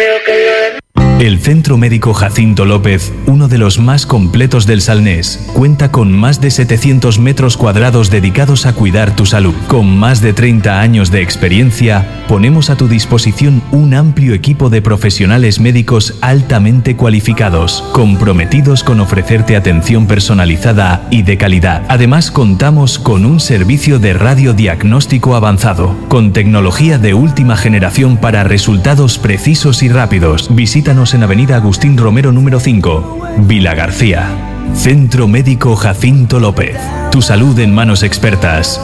El Centro Médico Jacinto López, uno de los más completos del Salnés, cuenta con más de 700 metros cuadrados dedicados a cuidar tu salud. Con más de 30 años de experiencia, ponemos a tu disposición un amplio equipo de profesionales médicos altamente cualificados, comprometidos con ofrecerte atención personalizada y de calidad. Además, contamos con un servicio de radiodiagnóstico avanzado, con tecnología de última generación para resultados precisos y rápidos. Visítanos en Avenida Agustín Romero número 5, Vilagarcía. Centro Médico Jacinto López. Tu salud en manos expertas.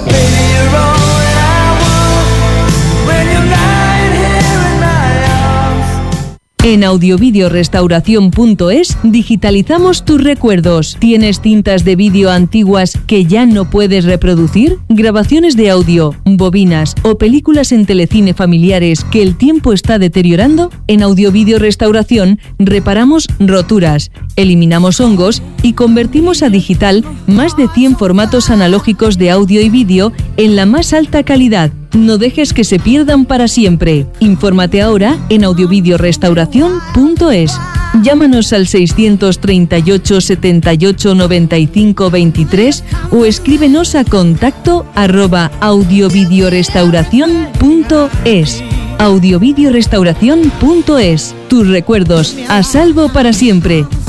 En audiovideorestauración.es digitalizamos tus recuerdos. ¿Tienes cintas de vídeo antiguas que ya no puedes reproducir? ¿Grabaciones de audio, bobinas o películas en telecine familiares que el tiempo está deteriorando? En Audiovideorestauración reparamos roturas, eliminamos hongos y convertimos a digital más de 100 formatos analógicos de audio y vídeo en la más alta calidad. No dejes que se pierdan para siempre. Infórmate ahora en audiovideorestauración.es. Llámanos al 638 78 95 23 o escríbenos a contacto@audiovideorestauración.es. audiovideorestauración.es. Tus recuerdos a salvo para siempre.